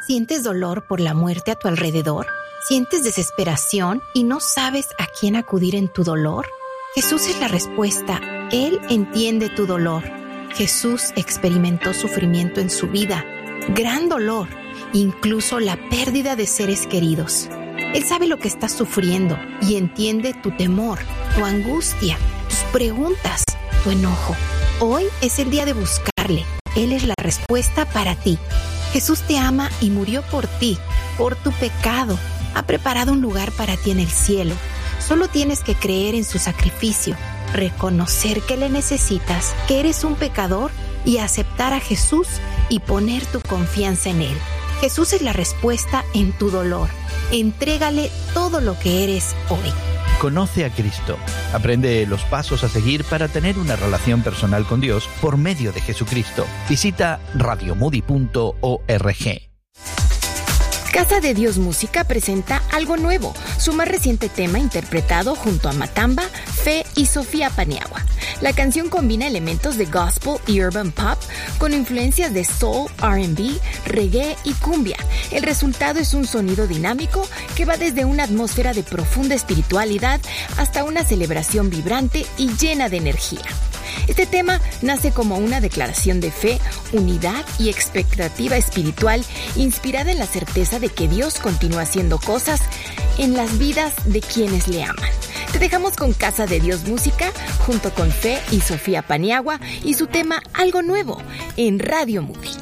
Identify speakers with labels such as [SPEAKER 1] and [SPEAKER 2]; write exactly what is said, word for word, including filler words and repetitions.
[SPEAKER 1] ¿Sientes dolor por la muerte a tu alrededor? ¿Sientes desesperación y no sabes a quién acudir en tu dolor? Jesús es la respuesta. Él entiende tu dolor. Jesús experimentó sufrimiento en su vida, gran dolor, incluso la pérdida de seres queridos. Él sabe lo que estás sufriendo y entiende tu temor, tu angustia, tus preguntas, tu enojo. Hoy es el día de buscarle. Él es la respuesta para ti. Jesús te ama y murió por ti, por tu pecado. Ha preparado un lugar para ti en el cielo. Solo tienes que creer en su sacrificio, reconocer que le necesitas, que eres un pecador y aceptar a Jesús y poner tu confianza en Él. Jesús es la respuesta en tu dolor. Entrégale todo lo que eres hoy.
[SPEAKER 2] Conoce a Cristo. Aprende los pasos a seguir para tener una relación personal con Dios por medio de Jesucristo. Visita radio moody punto org.
[SPEAKER 3] Casa de Dios Música presenta Algo Nuevo, su más reciente tema interpretado junto a Matamba, Fe y Sofía Paniagua. La canción combina elementos de gospel y urban pop con influencias de soul, R and B, reggae y cumbia. El resultado es un sonido dinámico que va desde una atmósfera de profunda espiritualidad hasta una celebración vibrante y llena de energía. Este tema nace como una declaración de fe, unidad y expectativa espiritual inspirada en la certeza de que Dios continúa haciendo cosas en las vidas de quienes le aman. Te dejamos con Casa de Dios Música junto con Fe y Sofía Paniagua y su tema Algo Nuevo en Radio Moody.